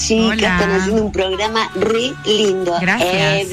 chicas. Hola. Están haciendo un programa re lindo. Gracias.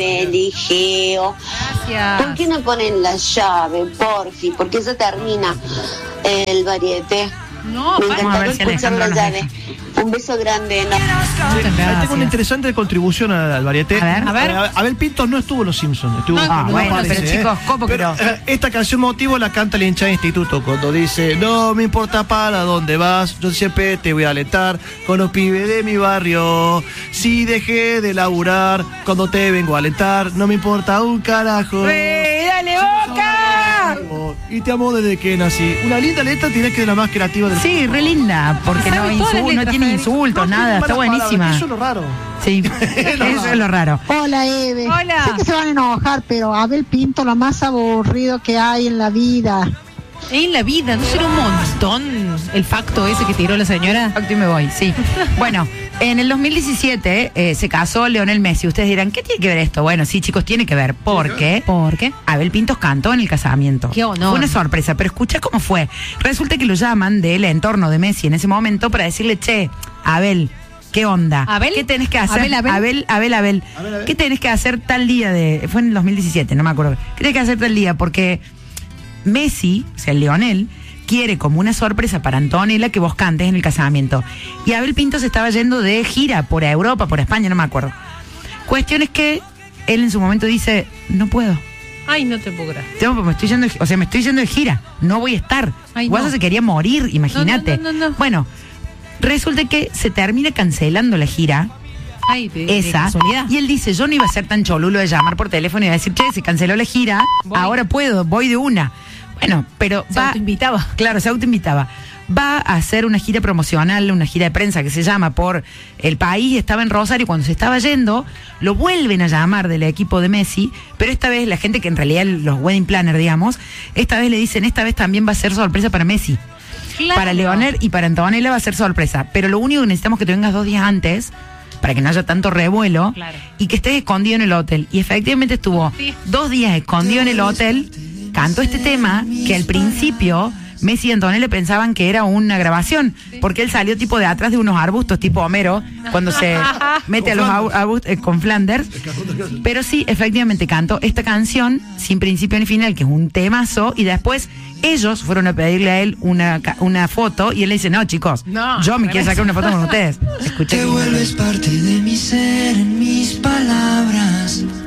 Geo. Gracias. ¿Por qué no ponen la llave, porfi? Porque ya termina el variete. No, Me vamos a encantaría ver si escuchar Alejandro la nos llave. deja. Un beso grande. No. Muchas Ahí gracias. tengo una interesante contribución al varieté. A ver. Abel Pintos no estuvo en Los Simpsons. Estuvo, bueno, aparece, pero chicos, ¿cómo que Pero, no? esta canción motivo la canta el hincha de instituto cuando dice: no me importa para dónde vas, yo siempre te voy a alentar con los pibes de mi barrio. Si dejé de laburar, cuando te vengo a alentar, no me importa un carajo. ¡Dale, Boca! Y te amo desde que nací. Una linda letra, tienes que ser la más creativa del Sí, re linda, porque no, ¿Sabes todas las no letras, tiene Federico? insultos, nada, está buenísima. Eso es lo raro. Sí, eso es lo raro. Hola, Eve. Hola. Sé que se van a enojar, pero Abel Pinto lo más aburrido que hay en la vida. En la vida, ¿no será un montón el facto ese que tiró la señora? Facto y me voy, sí. Bueno, en el 2017 se casó Lionel Messi. Ustedes dirán, ¿qué tiene que ver esto? Bueno, sí, chicos, tiene que ver. Porque ¿Por qué? Abel Pintos cantó en el casamiento. Qué honor. Fue una sorpresa, pero escucha cómo fue. Resulta que lo llaman del entorno de Messi en ese momento para decirle, che, Abel, ¿qué onda? ¿Abel? ¿Qué tenés que hacer? ¿Abel? Abel. ¿Qué tenés que hacer tal día de...? Fue en el 2017, no me acuerdo. ¿Qué tenés que hacer tal día? Porque Messi, o sea, Lionel, quiere como una sorpresa para Antonella que vos cantes en el casamiento. Y Abel Pintos estaba yendo de gira por Europa, por España, no me acuerdo. Cuestión es que él en su momento dice, no puedo. Ay, no te puedo creer. Me estoy yendo de gira, no voy a estar. Ay, Guasa no. se quería morir, imagínate. No. Bueno, resulta que se termina cancelando la gira, Ay, de esa, casualidad. y él dice, yo no iba a ser tan cholulo de llamar por teléfono y decir, che, se canceló la gira, Voy. ahora puedo, voy de una. Bueno, pero Se autoinvitaba. Claro, se autoinvitaba. Va a hacer una gira promocional, una gira de prensa que se llama por el país, estaba en Rosario, cuando se estaba yendo, lo vuelven a llamar del equipo de Messi, pero esta vez la gente que en realidad, los wedding planners, digamos, esta vez le dicen, esta vez también va a ser sorpresa para Messi. Claro. Para Leonel y para Antonella va a ser sorpresa, pero lo único que necesitamos es que te vengas 2 días antes, para que no haya tanto revuelo, Claro. y que estés escondido en el hotel. Y efectivamente estuvo 2 días escondido en el hotel, cantó este tema que al principio Messi y Antonella pensaban que era una grabación, porque él salió tipo de atrás de unos arbustos, tipo Homero, cuando se mete a los arbustos con Flanders. Pero sí, efectivamente cantó esta canción sin principio ni final, que es un temazo, y después ellos fueron a pedirle a él una foto, y él le dice, no, chicos, No, yo me al quiero revés. sacar una foto con ustedes. Escuchen. Te vuelves parte de mi ser, en mis palabras.